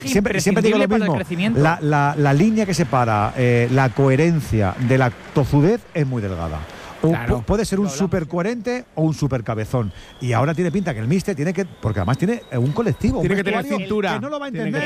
Siempre digo lo mismo, la línea que separa la coherencia de la tozudez es muy delgada. Claro, puede ser un súper coherente o un súper cabezón. Y ahora tiene pinta que el míster tiene que, porque además tiene un colectivo, tiene que tener cintura, que no lo va a entender.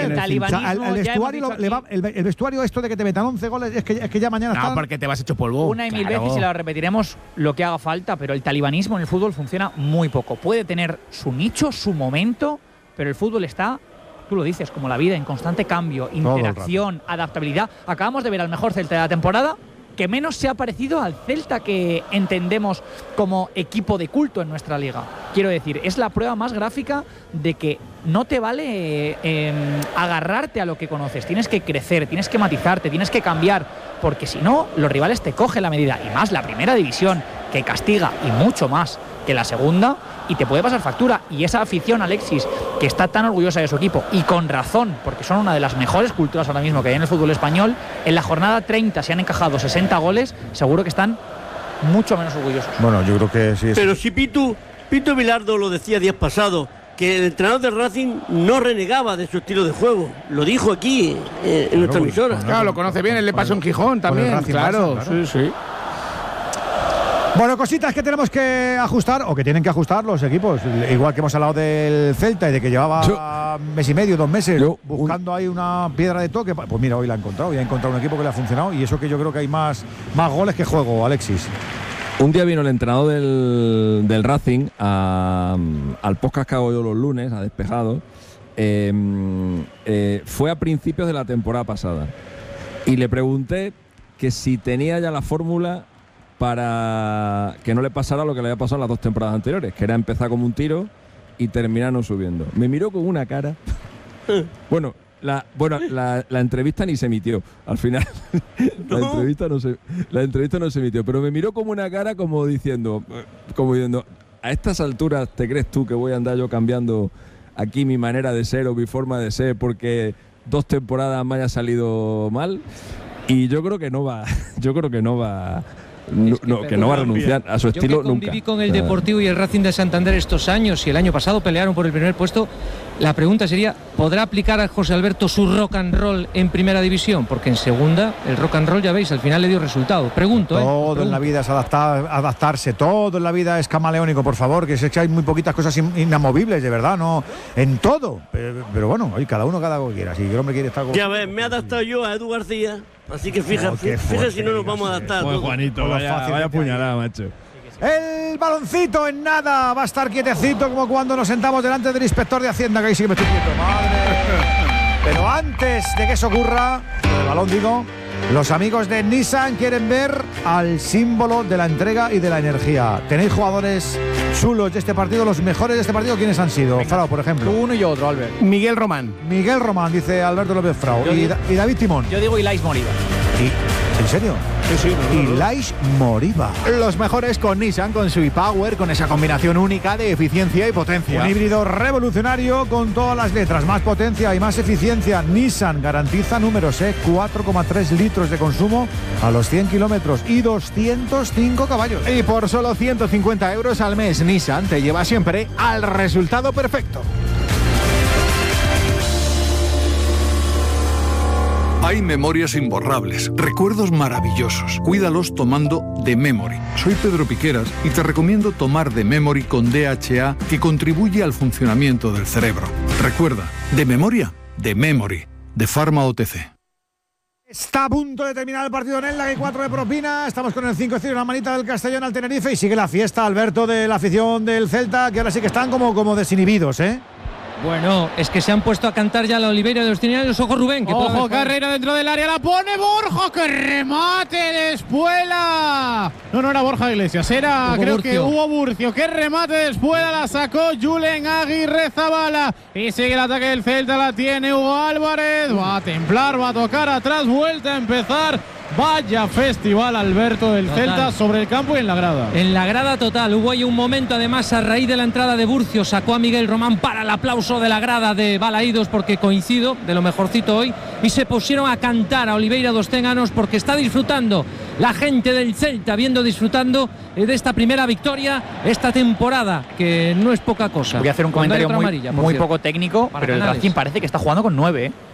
El vestuario esto de que te metan 11 goles es que ya mañana no, porque te vas hecho polvo. Una y mil veces y la repetiremos lo que haga falta, pero el talibanismo en el fútbol funciona muy poco. Puede tener su nicho, su momento, pero el fútbol está, tú lo dices, como la vida, en constante cambio, interacción, adaptabilidad. Acabamos de ver al mejor Celta de la temporada, que menos se ha parecido al Celta que entendemos como equipo de culto en nuestra liga. Quiero decir, es la prueba más gráfica de que no te vale agarrarte a lo que conoces. Tienes que crecer, tienes que matizarte, tienes que cambiar, porque si no, los rivales te cogen la medida. Y más la primera división, que castiga y mucho más que la segunda, y te puede pasar factura. Y esa afición, Alexis, que está tan orgullosa de su equipo, y con razón, porque son una de las mejores culturas ahora mismo que hay en el fútbol español, en la jornada 30 se han encajado 60 goles, seguro que están mucho menos orgullosos. Bueno, yo creo que sí. Pero si Pitu Bilardo lo decía días pasados, que el entrenador de Racing no renegaba de su estilo de juego. Lo dijo aquí en nuestra emisora. Claro, lo conoce bien, él le pasó en Gijón también. Claro, sí. Bueno, cositas que tenemos que ajustar o que tienen que ajustar los equipos. Igual que hemos hablado del Celta y de que llevaba mes y medio, 2 meses buscando ahí una piedra de toque. Pues mira, hoy la ha encontrado y ha encontrado un equipo que le ha funcionado, y eso que yo creo que hay más goles que juego, Alexis. Un día vino el entrenador del Racing al podcast que hago yo los lunes, a Despejado. Fue a principios de la temporada pasada y le pregunté que si tenía ya la fórmula para que no le pasara lo que le había pasado en las 2 temporadas anteriores, que era empezar como un tiro y terminar no subiendo. Me miró con una cara. Bueno, la entrevista ni se emitió al final. La entrevista no se emitió, pero me miró como una cara como diciendo, a estas alturas ¿te crees tú que voy a andar yo cambiando aquí mi manera de ser o mi forma de ser porque 2 temporadas me haya salido mal? Y yo creo que no va a renunciar a su estilo nunca. Yo conviví con el Deportivo y el Racing de Santander estos años, y el año pasado pelearon por el primer puesto. La pregunta sería, ¿podrá aplicar a José Alberto su rock and roll en primera división? Porque en segunda, el rock and roll, ya veis, al final le dio resultado. Pregunto. Todo en la vida es adaptarse, todo en la vida es camaleónico, por favor, que sé que hay muy poquitas cosas inamovibles, de verdad, no en todo. Pero bueno, cada uno cada lo que quiera. Si el hombre quiere estar... Ya ves, me he adaptado yo a Edu García, así que fíjate si no nos vamos a adaptar. Pues Juanito, vaya puñalada, macho. El baloncito en nada va a estar quietecito, como cuando nos sentamos delante del inspector de Hacienda, que ahí sí que me estoy quieto, madre. Pero antes de que eso ocurra, el balón digo, los amigos de Nissan quieren ver al símbolo de la entrega y de la energía. ¿Tenéis jugadores chulos de este partido? Los mejores de este partido, ¿quiénes han sido? Frau, por ejemplo. Uno y otro, Albert. Miguel Román, dice Alberto López Frau. ¿Y David Timón? Yo digo Ilais Moriba. ¿En serio? Sí. Ilais Moriba. Los mejores con Nissan, con su e-Power, con esa combinación única de eficiencia y potencia. Un híbrido revolucionario con todas las letras, más potencia y más eficiencia. Nissan garantiza números, 4,3 litros de consumo a los 100 kilómetros y 205 caballos. Y por solo 150 euros al mes, Nissan te lleva siempre al resultado perfecto. Hay memorias imborrables, recuerdos maravillosos. Cuídalos tomando The Memory. Soy Pedro Piqueras y te recomiendo tomar The Memory con DHA, que contribuye al funcionamiento del cerebro. Recuerda, de memoria, The Memory, de Pharma OTC. Está a punto de terminar el partido en el que hay 4 de propina. Estamos con el 5-0 en la manita del Castellón al Tenerife, y sigue la fiesta, Alberto, de la afición del Celta, que ahora sí que están como desinhibidos, Bueno, es que se han pupuesto a cantar ya la Oliveira de los Trinidades. Ojo, Rubén. Ojo, carrera dentro del área. La pone Borja. ¡Qué remate de Espuela! No era Borja Iglesias. Creo que Hugo Burcio. ¡Qué remate de Espuela! La sacó Julen Aguirre Zabala. Y sigue el ataque del Celta. La tiene Hugo Álvarez. Va a templar, va a tocar atrás. Vuelta a empezar. Vaya festival, Alberto, del Celta sobre el campo y en la grada. En la grada total. Hubo ahí un momento, además, a raíz de la entrada de Burcio, sacó a Miguel Román para el aplauso de la grada de Balaídos, porque coincido de lo mejorcito hoy, y se pusieron a cantar a Oliveira dos Ténganos porque está disfrutando la gente del Celta, disfrutando de esta primera victoria esta temporada, que no es poca cosa. Voy a hacer un comentario muy poco técnico, pero el Racing parece que está jugando con 9.